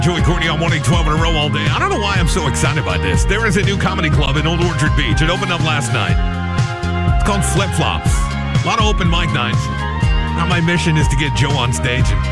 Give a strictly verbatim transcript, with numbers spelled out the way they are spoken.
Joey Courtney on one eight twelve in a row all day. I don't know why I'm so excited by this. There is a new comedy club in Old Orchard Beach. It opened up last night. It's called Flip Flops. A lot of open mic nights. Now my mission is to get Joe on stage and